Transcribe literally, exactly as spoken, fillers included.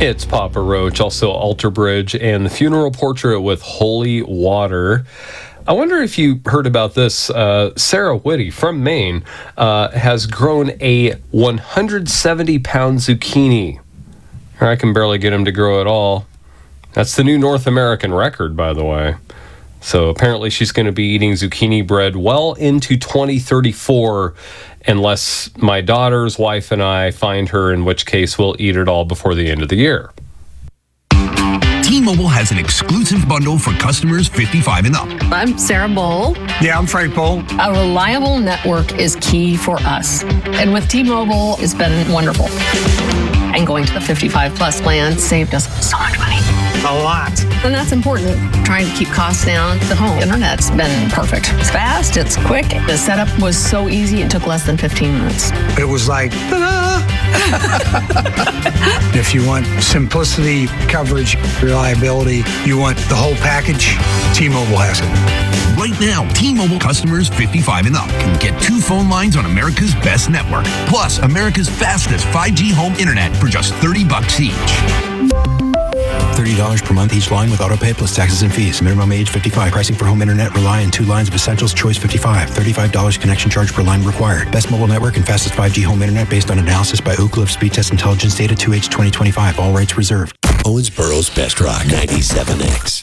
It's Papa Roach, also Alter Bridge, and the funeral portrait with holy water. I wonder if you heard about this. Uh, Sarah Whitty from Maine uh, has grown a one hundred seventy pound zucchini. I can barely get him to grow at all. That's the new North American record, by the way. So apparently she's going to be eating zucchini bread well into twenty thirty-four, unless my daughter's wife and I find her, in which case we'll eat it all before the end of the year. T-Mobile has an exclusive bundle for customers fifty-five and up. I'm Sarah Bowl. Yeah, I'm Frank Bowl. A reliable network is key for us. And with T-Mobile, it's been wonderful. And going to the fifty-five plus plan saved us so much money. A lot. And that's important. Trying to keep costs down. The home internet's been perfect. It's fast, it's quick. The setup was so easy, it took less than fifteen minutes. It was like, ta-da! If you want simplicity, coverage, reliability, you want the whole package, T-Mobile has it. Right now, T-Mobile customers fifty-five and up can get two phone lines on America's best network, plus America's fastest five G home internet for just thirty bucks each. thirty dollars per month each line with autopay plus taxes and fees. Minimum age fifty-five. Pricing for home internet rely on two lines of Essentials Choice fifty-five. thirty-five dollars connection charge per line required. Best mobile network and fastest five G home internet based on analysis by Oak Cliff Speed Test Intelligence Data two H twenty twenty-five. All rights reserved. Owensboro's Best Rock ninety-seven X.